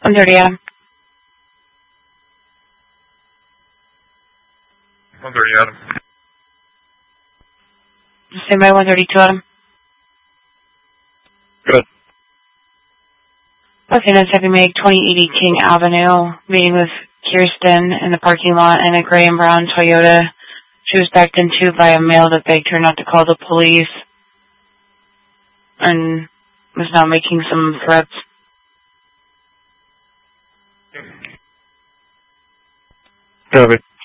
130 Adam. 130 Adam. Stand by 132 Adam. Good. Buckingham Happy Meg, 2080 King Avenue, meeting with Kirsten in the parking lot in a gray and brown Toyota. She was backed into by a male that begged her not to call the police and was now making some threats. Copy.